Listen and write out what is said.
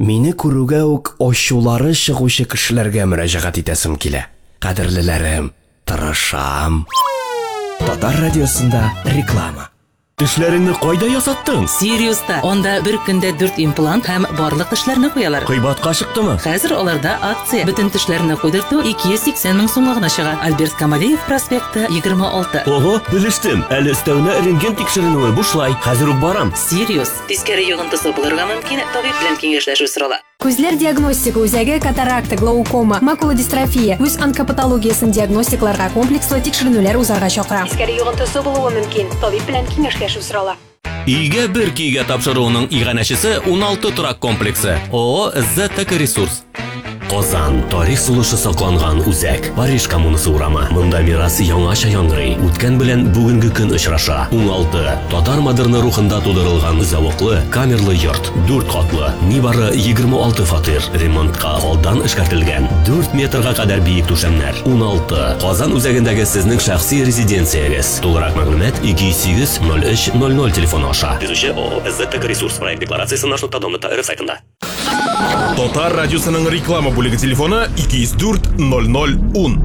Мине күрүгә үк ачулары чыгучы кешеләргә мөрәҗәгать итәсем килә. Кадерлеләрем, тырышам. Татар радиосында реклама. Тешләреңне кайда ясаттың? Сириуста. Онда бер көндә 4 имплант һәм барлык тешләрне куялар. Кыйбатка чыктымы? Хәзер аларда акция. Бөтен тешләрне куйдырту 280 мең сумга гына чыга. Альберт Камалиев проспекты 26. Ого, белештем. Әле өстәвенә рентген тикшеренүе бушлай. Хәзер үк барам. Сириус. Тискәре йогынтысы булырга мөмкин. Табиб белән киңәшләшү сорала. Күзләр диагностика үзәге катаракта, глаукома, макулодистрофия, үз онкопатологиясын диагностикларга комплекслы тикшеренүләр узарга чакыра. Тискәре йогынтысы булуы мөмкин. Табиб белән киңәшләшү сорала. Илгә бер кигә тапшыруның иганәчесе 16 торак комплексы. ООО «ЗТК Ресурс». Казан тарих сулышы сакланган үзәк. Париж коммунасы урамы. Монда мирасы яңача яңгырый. Үткән белән бүгенге көн очраша. 16. Татар модерны рухында тудырылган зәвыклы, камерлы йорт. 4 катлы. Нибары 26 фатир. Ремонтка алдан эшкәртелгән. 4 метрга кадәр биек түшәмнәр. 16. Казан үзәгендәге сезнең шәхси резиденциягез. Тулырак мәгълүмат 208 03 00 телефоны аша. Төзүче ООО «ЗТК Ресурс» проект декларациясе nаш.dom.rf сайтында. Татар радиосының реклама бүлеге телефоны 204 00 10.